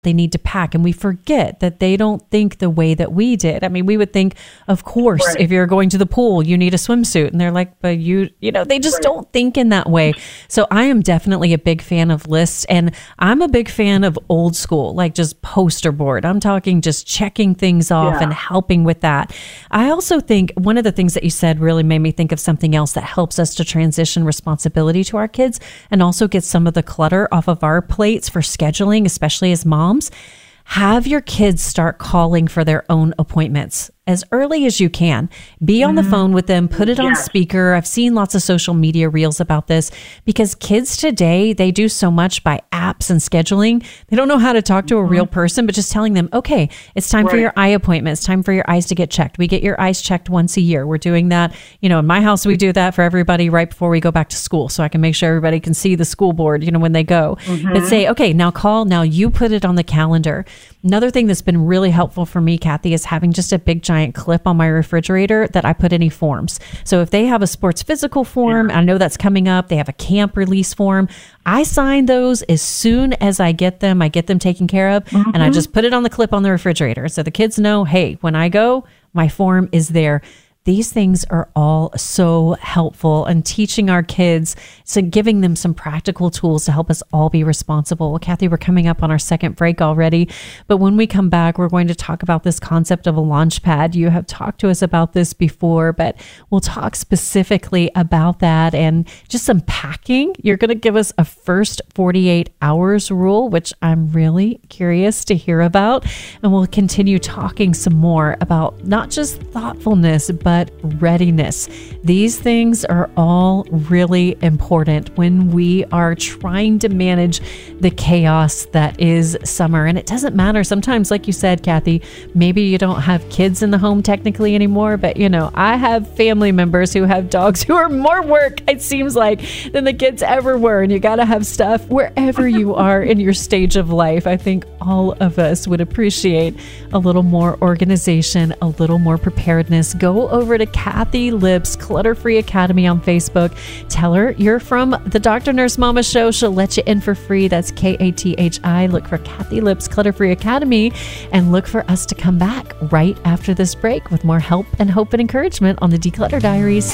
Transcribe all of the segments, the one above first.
they need to pack, and we forget that they don't think the way that we did. I mean, we would think, of course, Right. if you're going to the pool, you need a swimsuit, and they're like, but you know, they just Right. don't think in that way. So I am definitely a big fan of lists, and I'm a big fan of old school, like just poster board. I'm talking just checking things off Yeah. and helping with that. I also think one of the things that you said really made me think of something else that helps us to transition responsibility to our kids and also get some of the clutter off of our plates for scheduling, especially as moms. Have your kids start calling for their own appointments as early as you can. Be on the phone with them, put it on Yes. speaker. I've seen lots of social media reels about this because kids today, they do so much by apps and scheduling. They don't know how to talk to a real person, but just telling them, okay, it's time for Right. your eye appointment. It's time for your eyes to get checked. We get your eyes checked once a year. We're doing that. You know, in my house, we do that for everybody right before we go back to school. So I can make sure everybody can see the school board, you know, when they go. But say, okay, now call. Now you put it on the calendar. Another thing that's been really helpful for me, Kathy, is having just a big giant clip on my refrigerator that I put any forms. So if they have a sports physical form, I know that's coming up. They have a camp release form. I sign those as soon as I get them taken care of. And I just put it on the clip on the refrigerator. So the kids know, hey, when I go, my form is there. These things are all so helpful in teaching our kids, so giving them some practical tools to help us all be responsible. Well, Kathy, we're coming up on our second break already, but when we come back, we're going to talk about this concept of a launch pad. You have talked to us about this before, but we'll talk specifically about that and just some packing. You're going to give us a first 48 hours rule, which I'm really curious to hear about. And we'll continue talking some more about not just thoughtfulness, but readiness. These things are all really important when we are trying to manage the chaos that is summer. And it doesn't matter. Sometimes, like you said, Kathy, maybe you don't have kids in the home technically anymore, but you know, I have family members who have dogs who are more work, it seems like, than the kids ever were. And you got to have stuff wherever you are in your stage of life. I think all of us would appreciate a little more organization, a little more preparedness. Go over to Kathy Lips Clutter-Free Academy on Facebook. Tell her you're from the Dr. Nurse Mama Show. She'll let you in for free. That's KATHI. Look for Kathy Lips Clutter-Free Academy and look for us to come back right after this break with more help and hope and encouragement on the Declutter Diaries.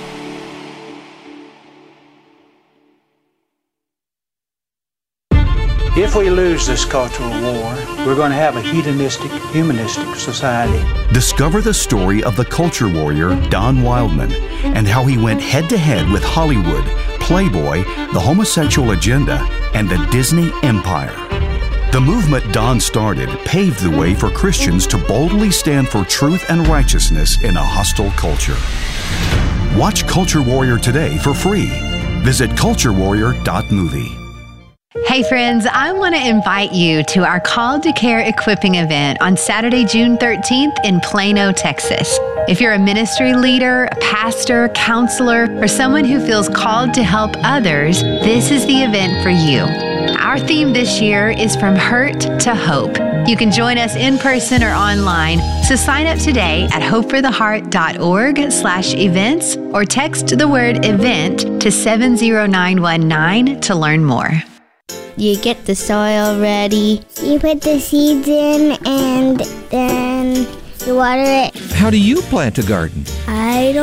If we lose this cultural war, we're going to have a hedonistic, humanistic society. Discover the story of the culture warrior Don Wildman and how he went head-to-head with Hollywood, Playboy, the homosexual agenda, and the Disney Empire. The movement Don started paved the way for Christians to boldly stand for truth and righteousness in a hostile culture. Watch Culture Warrior today for free. Visit culturewarrior.movie. Hey friends, I want to invite you to our Call to Care equipping event on Saturday, June 13th in Plano, Texas. If you're a ministry leader, a pastor, counselor, or someone who feels called to help others, this is the event for you. Our theme this year is From Hurt to Hope. You can join us in person or online, so sign up today at hopefortheheart.org/events or text the word event to 70919 to learn more. You get the soil ready. You put the seeds in and then you water it. How do you plant a garden? I don't